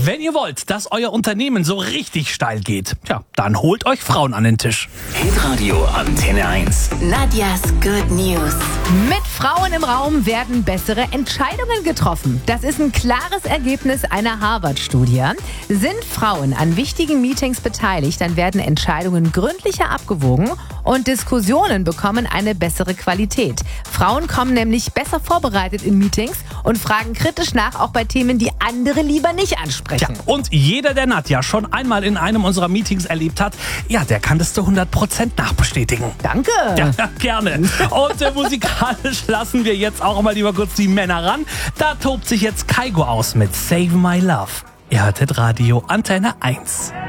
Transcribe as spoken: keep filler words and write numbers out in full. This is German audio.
Wenn ihr wollt, dass euer Unternehmen so richtig steil geht, tja, dann holt euch Frauen an den Tisch. Hitradio Antenne eins. Nadjas Good News. Mit Frauen im Raum werden bessere Entscheidungen getroffen. Das ist ein klares Ergebnis einer Harvard-Studie. Sind Frauen an wichtigen Meetings beteiligt, dann werden Entscheidungen gründlicher abgewogen und Diskussionen bekommen eine bessere Qualität. Frauen kommen nämlich besser vorbereitet in Meetings und fragen kritisch nach, auch bei Themen, die andere lieber nicht ansprechen. Tja, und jeder, der Nadja schon einmal in einem unserer Meetings erlebt hat, ja, der kann das zu hundert Prozent nachbestätigen. Danke. Ja, gerne. Und äh, musikalisch lassen wir jetzt auch mal lieber kurz die Männer ran. Da tobt sich jetzt Kaigo aus mit Save My Love. Ihr hörtet Radio Antenne eins.